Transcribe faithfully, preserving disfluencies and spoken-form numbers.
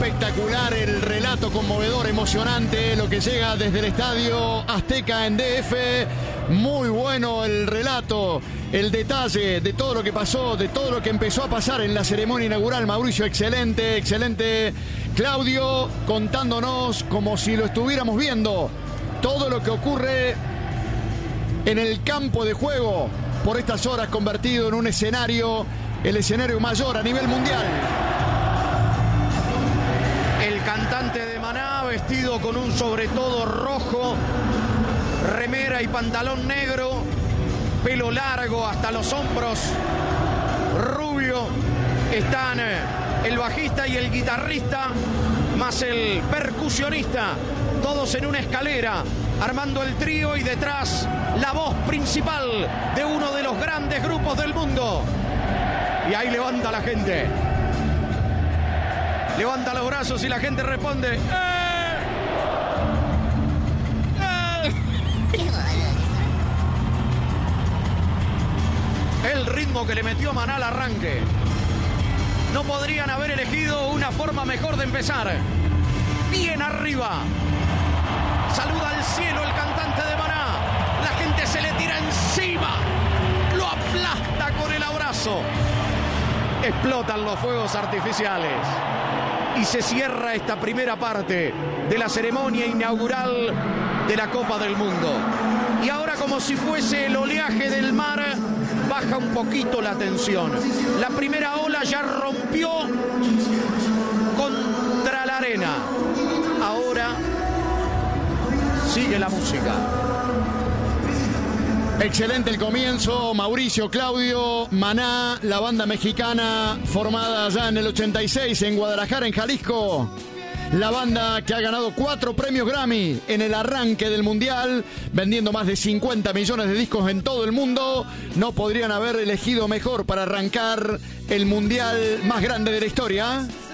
Espectacular el relato, conmovedor, emocionante, lo que llega desde el Estadio Azteca en D F. Muy bueno el relato, el detalle de todo lo que pasó, de todo lo que empezó a pasar en la ceremonia inaugural. Mauricio, excelente, excelente. Claudio, contándonos como si lo estuviéramos viendo, todo lo que ocurre en el campo de juego, por estas horas convertido en un escenario, el escenario mayor a nivel mundial. El cantante de Maná, vestido con un sobretodo rojo, remera y pantalón negro, pelo largo hasta los hombros, rubio. Están el bajista y el guitarrista, más el percusionista, todos en una escalera, armando el trío, y detrás la voz principal de uno de los grandes grupos del mundo. Y ahí levanta la gente. Levanta los brazos y la gente responde. ¡Eh! ¡Eh! El ritmo que le metió Maná al arranque. No podrían haber elegido una forma mejor de empezar. Bien arriba. Saluda al cielo el cantante de Maná. La gente se le tira encima. Lo aplasta con el abrazo. Explotan los fuegos artificiales. Y se cierra esta primera parte de la ceremonia inaugural de la Copa del Mundo. Y ahora, como si fuese el oleaje del mar, baja un poquito la tensión. La primera ola ya rompió contra la arena. Ahora sigue la música. Excelente el comienzo, Mauricio, Claudio. Maná, la banda mexicana formada ya en el ochenta y seis en Guadalajara, en Jalisco. La banda que ha ganado cuatro premios Grammy en el arranque del Mundial, vendiendo más de cincuenta millones de discos en todo el mundo. No podrían haber elegido mejor para arrancar el Mundial más grande de la historia.